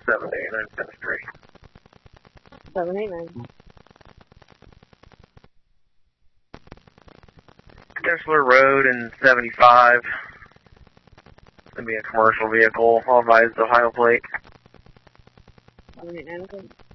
78973. 789. Kessler Road in 75. It's going to be a commercial vehicle. All advised Ohio plate. 789.